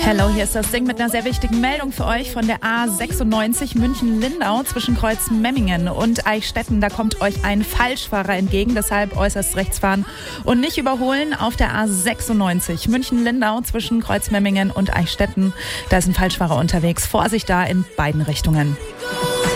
Hallo, hier ist das Ding mit einer sehr wichtigen Meldung für euch von der A96 München-Lindau zwischen Kreuzmemmingen und Eichstätten. Da kommt euch ein Falschfahrer entgegen, deshalb äußerst rechts fahren und nicht überholen auf der A96 München-Lindau zwischen Kreuzmemmingen und Eichstätten. Da ist ein Falschfahrer unterwegs. Vorsicht da in beiden Richtungen.